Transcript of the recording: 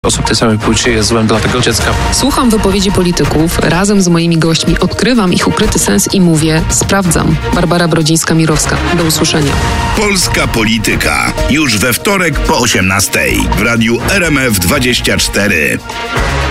osób tej samej płci jest złem dla tego dziecka. Słucham wypowiedzi polityków, razem z moimi gośćmi odkrywam ich ukryty sens i mówię, sprawdzam. Barbara Brodzińska-Mirowska. Do usłyszenia. Polska Polityka. Już we wtorek po 18:00 w radiu RMF24.